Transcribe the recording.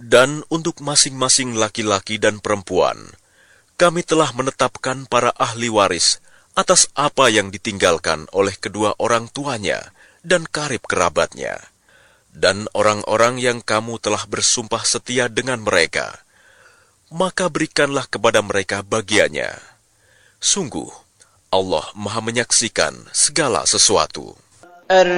Dan untuk masing-masing laki-laki dan perempuan, kami telah menetapkan para ahli waris atas apa yang ditinggalkan oleh kedua orang tuanya dan karib kerabatnya, dan orang-orang yang kamu telah bersumpah setia dengan mereka, maka berikanlah kepada mereka bagiannya. Sungguh, Allah Maha menyaksikan segala sesuatu.